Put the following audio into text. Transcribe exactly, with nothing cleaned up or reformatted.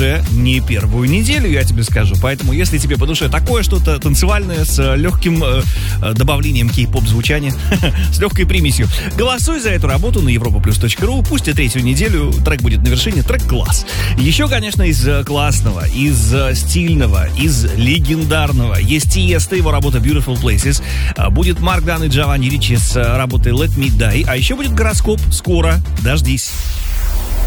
уже не первую неделю, я тебе скажу. Поэтому, если тебе по душе такое что-то танцевальное с легким э, добавлением кей-поп звучания, с легкой примесью, голосуй за эту работу на европа плюс точка ру. Пусть и третью неделю трек будет на вершине, трек класс. Еще, конечно, из классного, из стильного, из легендарного есть Тиесто, его работа Beautiful Places. Будет Марк Дан и Джованни Ричи с работой Let Me Die. А еще будет гороскоп скоро. Дождись.